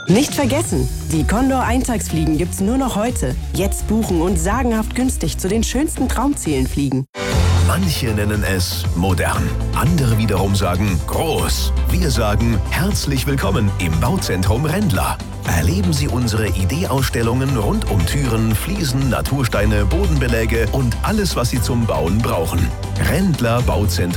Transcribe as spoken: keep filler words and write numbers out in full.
Nicht vergessen, die Condor Eintagsfliegen gibt's nur noch heute. Jetzt buchen und sagenhaft günstig zu den schönsten Traumzielen fliegen. Manche nennen es modern, andere wiederum sagen groß. Wir sagen herzlich willkommen im Bauzentrum Rendler. Erleben Sie unsere Ideeausstellungen rund um Türen, Fliesen, Natursteine, Bodenbeläge und alles, was Sie zum Bauen brauchen. Rendler Bauzentrum.